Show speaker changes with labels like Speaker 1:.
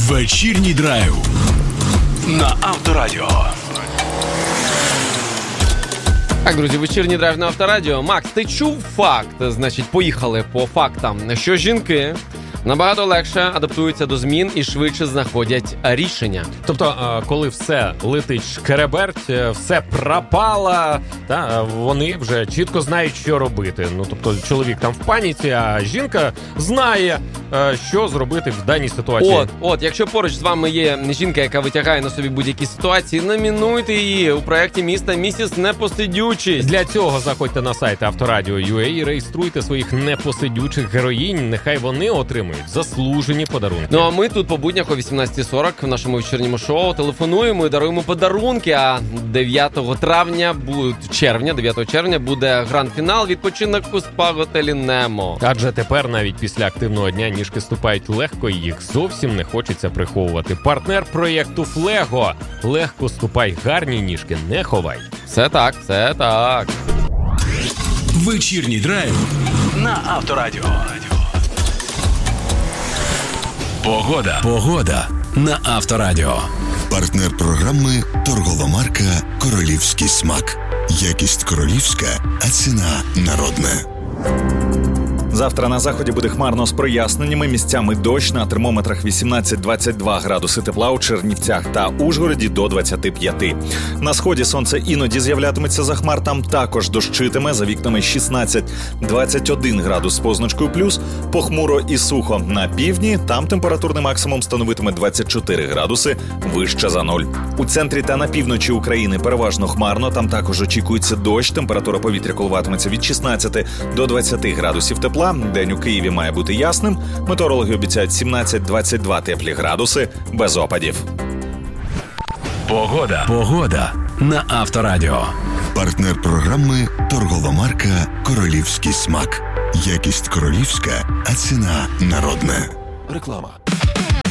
Speaker 1: Вечірній драйв на Авторадіо.
Speaker 2: Так, друзі, вечірній драйв на Авторадіо. Макс, ти чув факт? Значить, поїхали по фактам, що жінки набагато легше адаптуються до змін і швидше знаходять рішення.
Speaker 3: Тобто, коли все летить шкереберть, все пропало, вони вже чітко знають, що робити. Ну, тобто, чоловік там в паніці, а жінка знає, що зробити в даній ситуації.
Speaker 2: От, якщо поруч з вами є жінка, яка витягає на собі будь-які ситуації, номінуйте її у проєкті «Міста Місіс Непосидючість».
Speaker 3: Для цього заходьте на сайт Авторадіо.ua і реєструйте своїх непосидючих героїнь. Нехай вони отримують заслужені подарунки.
Speaker 2: Ну а ми тут по буднях о 18:40 в нашому вечірньому шоу телефонуємо і даруємо подарунки. А 9 червня буде гранд-фінал «Відпочинок у спа-готелі Немо».
Speaker 3: Адже тепер навіть після активного дня ніжки ступають легко і їх зовсім не хочеться приховувати. Партнер проєкту «Флего». Легко ступай, гарні ніжки не ховай.
Speaker 2: Все так.
Speaker 1: Вечірній драйв на Авторадіо. Погода на Авторадіо.
Speaker 4: Партнер програми торгова марка «Королівський смак». Якість королівська, а ціна народна.
Speaker 5: Завтра на заході буде хмарно з проясненнями, місцями дощ, на термометрах 18-22 градуси тепла, у Чернівцях та Ужгороді до 25. На сході сонце іноді з'являтиметься за хмар, там також дощитиме, за вікнами 16-21 градус з позначкою плюс, похмуро і сухо. На півдні там температурний максимум становитиме 24 градуси, вище за 0. У центрі та на півночі України переважно хмарно, там також очікується дощ, температура повітря коливатиметься від 16 до 20 градусів тепла. День у Києві має бути ясним. Метеорологи обіцяють 17-22 теплі градуси без опадів.
Speaker 1: Погода на Авторадіо.
Speaker 4: Партнер програми торгова марка «Королівський смак». Якість королівська, а ціна народна.
Speaker 1: Реклама.